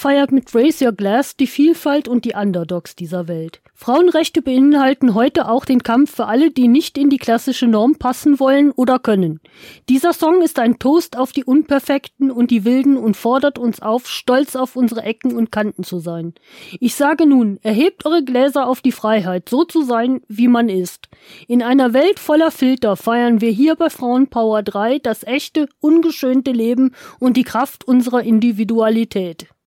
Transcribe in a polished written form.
feiert mit Raise Your Glass die Vielfalt und die Underdogs dieser Welt. Frauenrechte beinhalten heute auch den Kampf für alle, die nicht in die klassische Norm passen wollen oder können. Dieser Song ist ein Toast auf die Unperfekten und die Wilden und fordert uns auf, stolz auf unsere Ecken und Kanten zu sein. Ich sage nun, erhebt eure Gläser auf die Freiheit, so zu sein, wie man ist. In einer Welt voller Filter feiern wir hier bei Frauenpower 3 das echte, ungeschönte Leben und die Kraft unserer Individualität.